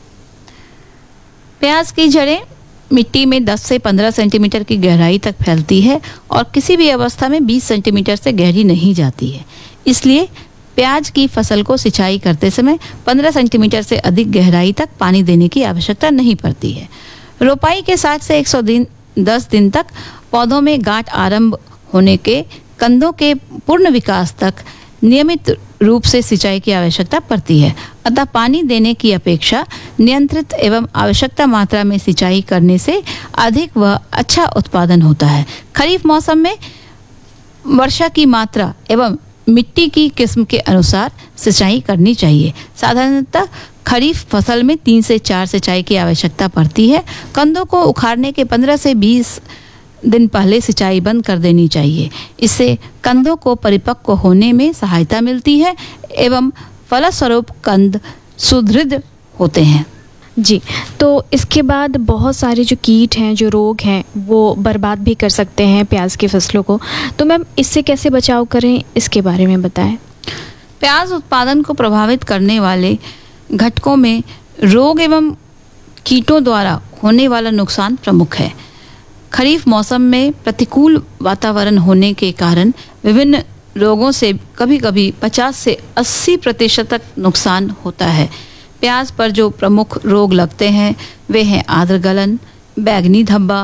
प्याज की जड़ें मिट्टी में दस से पंद्रह सेंटीमीटर की गहराई तक फैलती है और किसी भी अवस्था में बीस सेंटीमीटर से गहरी नहीं जाती है। इसलिए प्याज की फसल को सिंचाई करते समय पंद्रह सेंटीमीटर से अधिक गहराई तक पानी देने की आवश्यकता नहीं पड़ती है। रोपाई के साठ से एक सौ दिन दस दिन तक पौधों में गांठ आरंभ होने के कंदों के पूर्ण विकास तक नियमित रूप से सिंचाई की आवश्यकता पड़ती है। अतः पानी देने की अपेक्षा नियंत्रित एवं आवश्यकता मात्रा में सिंचाई करने से अधिक व अच्छा उत्पादन होता है। खरीफ मौसम में वर्षा की मात्रा एवं मिट्टी की किस्म के अनुसार सिंचाई करनी चाहिए। साधारणतः खरीफ फसल में तीन से चार सिंचाई की आवश्यकता पड़ती है। कंदों को उखाड़ने के पंद्रह से बीस दिन पहले सिंचाई बंद कर देनी चाहिए। इससे कंदों को परिपक्व होने में सहायता मिलती है एवं फलस्वरूप कंद सुदृढ़ होते हैं। जी, तो इसके बाद बहुत सारे जो कीट हैं, जो रोग हैं, वो बर्बाद भी कर सकते हैं प्याज की फसलों को। तो मैम इससे कैसे बचाव करें, इसके बारे में बताएं। प्याज उत्पादन को प्रभावित करने वाले घटकों में रोग एवं कीटों द्वारा होने वाला नुकसान प्रमुख है। खरीफ मौसम में प्रतिकूल वातावरण होने के कारण विभिन्न रोगों से कभी कभी पचास से अस्सी प्रतिशत तक नुकसान होता है। प्याज पर जो प्रमुख रोग लगते हैं वे हैं आद्र गलन, बैंगनी धब्बा,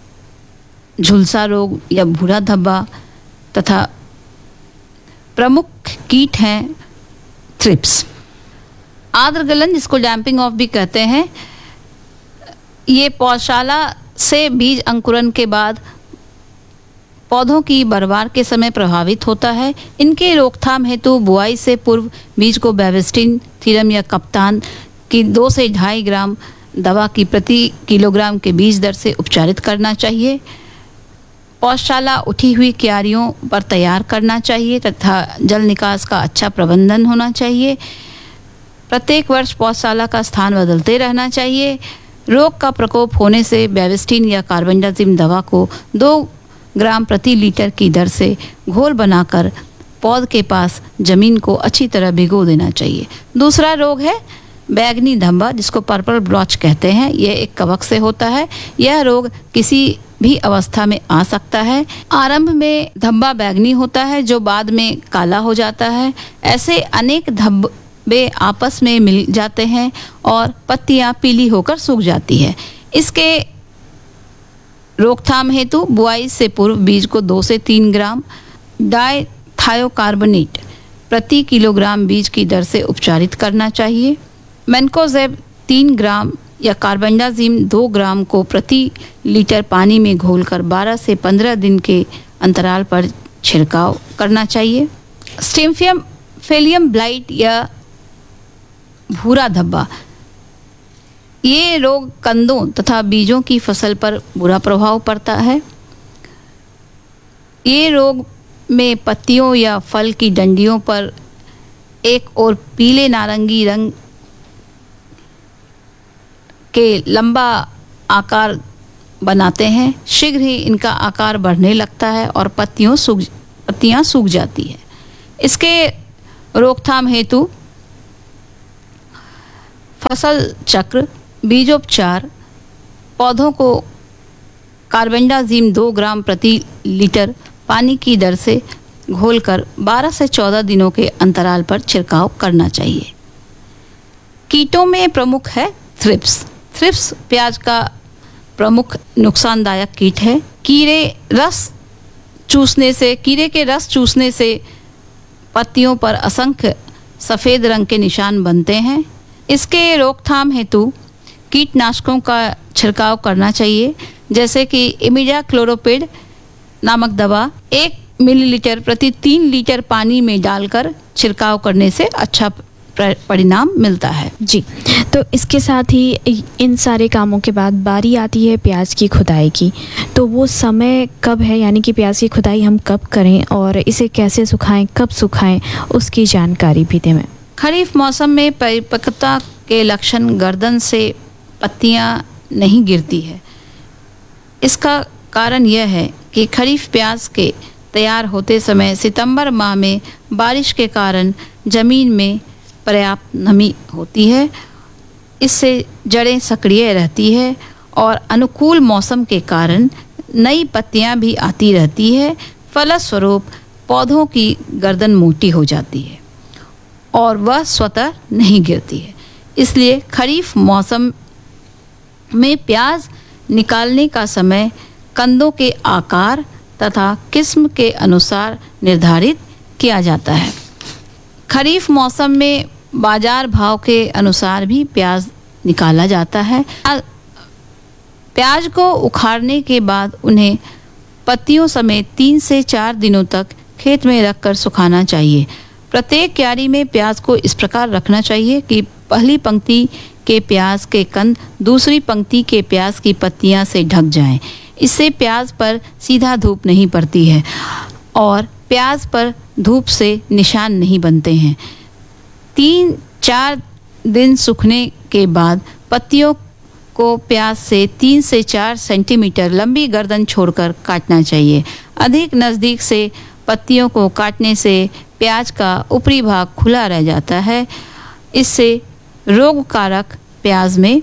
झुलसा रोग या भूरा धब्बा तथा प्रमुख कीट हैं थ्रिप्स। आद्र गलन, जिसको डैम्पिंग ऑफ भी कहते हैं, ये पौधशाला से बीज अंकुरन के बाद पौधों की बरबार के समय प्रभावित होता है। इनके रोकथाम हेतु बुआई से पूर्व बीज को बेविस्टिन, थीरम या कप्तान की दो से ढाई ग्राम दवा की प्रति किलोग्राम के बीज दर से उपचारित करना चाहिए। पौधशाला उठी हुई क्यारियों पर तैयार करना चाहिए तथा जल निकास का अच्छा प्रबंधन होना चाहिए। प्रत्येक वर्ष पौधशाला का स्थान बदलते रहना चाहिए। रोग का प्रकोप होने से बेविस्टिन या कार्बेंडाजिम दवा को दो ग्राम प्रति लीटर की दर से घोल बनाकर पौध के पास जमीन को अच्छी तरह भिगो देना चाहिए। दूसरा रोग है बैंगनी धब्बा, जिसको पर्पल ब्लॉच कहते हैं। यह एक कवक से होता है। यह रोग किसी भी अवस्था में आ सकता है। आरंभ में धब्बा बैंगनी होता है जो बाद में काला हो जाता है। ऐसे अनेक धब्बे आपस में मिल जाते हैं और पत्तियां पीली होकर सूख जाती है। इसके रोकथाम हेतु बुआई से पूर्व बीज को दो से तीन ग्राम डाइथायोकार्बोनेट प्रति किलोग्राम बीज की दर से उपचारित करना चाहिए। मैनकोजेब तीन ग्राम या कार्बेंडाजिम दो ग्राम को प्रति लीटर पानी में घोलकर बारह से पंद्रह दिन के अंतराल पर छिड़काव करना चाहिए। स्टिम्फियम फेलियम ब्लाइट या भूरा धब्बा, ये रोग कंदों तथा बीजों की फसल पर बुरा प्रभाव पड़ता है। ये रोग में पत्तियों या फल की डंडियों पर एक और पीले नारंगी रंग के लंबा आकार बनाते हैं। शीघ्र ही इनका आकार बढ़ने लगता है और पत्तियों सूख पत्तियां सूख जाती है। इसके रोकथाम हेतु फसल चक्र, बीजोपचार, पौधों को कार्बेंडाजिम दो ग्राम प्रति लीटर पानी की दर से घोलकर बारह से चौदह दिनों के अंतराल पर छिड़काव करना चाहिए। कीटों में प्रमुख है थ्रिप्स। थ्रिप्स प्याज का प्रमुख नुकसानदायक कीट है। कीड़े रस चूसने से कीड़े के रस चूसने से पत्तियों पर असंख्य सफ़ेद रंग के निशान बनते हैं। इसके रोकथाम हेतु कीटनाशकों का छिड़काव करना चाहिए, जैसे कि इमिडाक्लोरोपिड नामक दवा एक मिलीलीटर प्रति तीन लीटर पानी में डालकर छिड़काव करने से अच्छा परिणाम मिलता है। जी, तो इसके साथ ही इन सारे कामों के बाद बारी आती है प्याज की खुदाई की। तो वो समय कब है, यानी कि प्याज की खुदाई हम कब करें और इसे कैसे सुखाएं, कब सुखाएं, उसकी जानकारी भी दें। खरीफ मौसम में परिपक्वता के लक्षण गर्दन से पत्तियां नहीं गिरती है। इसका कारण यह है कि खरीफ प्याज के तैयार होते समय सितंबर माह में बारिश के कारण जमीन में पर्याप्त नमी होती है। इससे जड़ें सक्रिय रहती है और अनुकूल मौसम के कारण नई पत्तियां भी आती रहती है। फलस्वरूप पौधों की गर्दन मोटी हो जाती है और वह स्वतः नहीं गिरती है। इसलिए खरीफ मौसम में प्याज निकालने का समय कंदों के आकार तथा किस्म के अनुसार निर्धारित किया जाता है। खरीफ मौसम में बाजार भाव के अनुसार भी प्याज निकाला जाता है। प्याज को उखाड़ने के बाद उन्हें पत्तियों समेत तीन से चार दिनों तक खेत में रखकर सुखाना चाहिए। प्रत्येक क्यारी में प्याज को इस प्रकार रखना चाहिए कि पहली पंक्ति के प्याज के कंद दूसरी पंक्ति के प्याज की पत्तियां से ढक जाएं। इससे प्याज पर सीधा धूप नहीं पड़ती है और प्याज पर धूप से निशान नहीं बनते हैं। तीन चार दिन सूखने के बाद पत्तियों को प्याज से तीन से चार सेंटीमीटर लंबी गर्दन छोड़कर काटना चाहिए। अधिक नज़दीक से पत्तियों को काटने से प्याज का ऊपरी भाग खुला रह जाता है। इससे रोग कारक प्याज में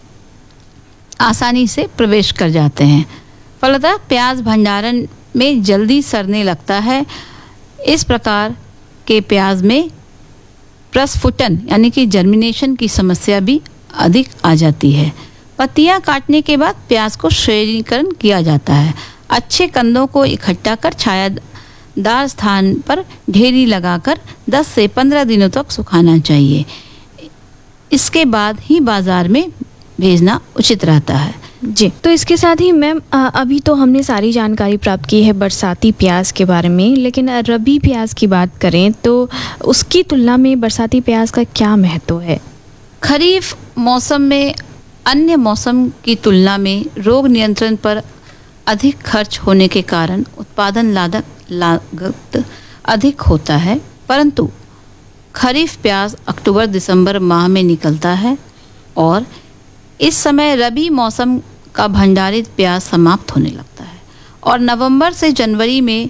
आसानी से प्रवेश कर जाते हैं। फलतः प्याज भंडारण में जल्दी सड़ने लगता है। इस प्रकार के प्याज में प्रस्फुटन यानी कि जर्मिनेशन की समस्या भी अधिक आ जाती है। पत्तियां काटने के बाद प्याज को श्रेणीकरण किया जाता है। अच्छे कंदों को इकट्ठा कर छायादार स्थान पर ढेरी लगाकर दस से पंद्रह दिनों तक सुखाना चाहिए। इसके बाद ही बाजार में भेजना उचित रहता है। जी, तो इसके साथ ही मैम अभी तो हमने सारी जानकारी प्राप्त की है बरसाती प्याज के बारे में, लेकिन रबी प्याज की बात करें तो उसकी तुलना में बरसाती प्याज का क्या महत्व है? खरीफ मौसम में अन्य मौसम की तुलना में रोग नियंत्रण पर अधिक खर्च होने के कारण उत्पादन लागत लागत अधिक होता है, परंतु खरीफ प्याज अक्टूबर दिसंबर माह में निकलता है और इस समय रबी मौसम का भंडारित प्याज समाप्त होने लगता है और नवंबर से जनवरी में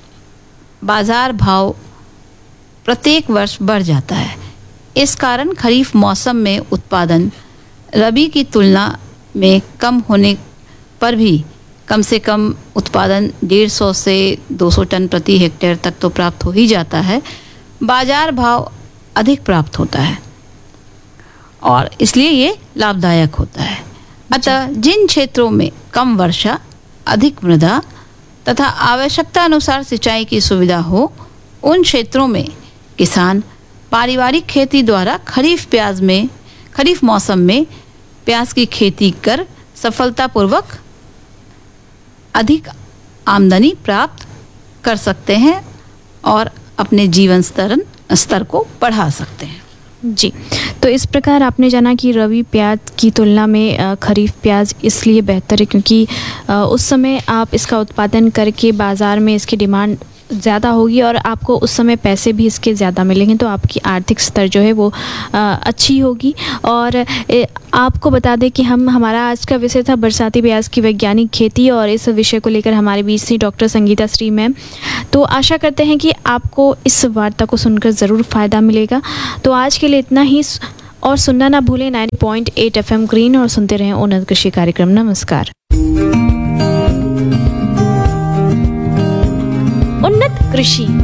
बाजार भाव प्रत्येक वर्ष बढ़ जाता है। इस कारण खरीफ मौसम में उत्पादन रबी की तुलना में कम होने पर भी कम से कम उत्पादन डेढ़ सौ से दो सौ टन प्रति हेक्टेयर तक तो प्राप्त हो ही जाता है। बाजार भाव अधिक प्राप्त होता है और इसलिए ये लाभदायक होता है। अतः जिन क्षेत्रों में कम वर्षा, अधिक मृदा तथा आवश्यकता अनुसार सिंचाई की सुविधा हो, उन क्षेत्रों में किसान पारिवारिक खेती द्वारा खरीफ प्याज में खरीफ मौसम में प्याज की खेती कर सफलतापूर्वक अधिक आमदनी प्राप्त कर सकते हैं और अपने जीवन स्तर स्तर को बढ़ा सकते हैं। जी, तो इस प्रकार आपने जाना कि रबी प्याज की तुलना में अ, खरीफ प्याज इसलिए बेहतर है क्योंकि अ, उस समय आप इसका उत्पादन करके बाज़ार में इसकी डिमांड ज़्यादा होगी और आपको उस समय पैसे भी इसके ज़्यादा मिलेंगे, तो आपकी आर्थिक स्तर जो है वो अ, अच्छी होगी। और ए, आपको बता दें कि हम हमारा आज का विषय था बरसाती प्याज की वैज्ञानिक खेती, और इस विषय को लेकर हमारे बीच थी डॉक्टर संगीता श्री मैम। तो आशा करते हैं कि आपको इस वार्ता को सुनकर ज़रूर फ़ायदा मिलेगा। तो आज के लिए इतना ही, और सुनना ना भूलें ninety point eight F M green, और सुनते रहें उन्नत कृषि कार्यक्रम। नमस्कार। उन्नत कृषि।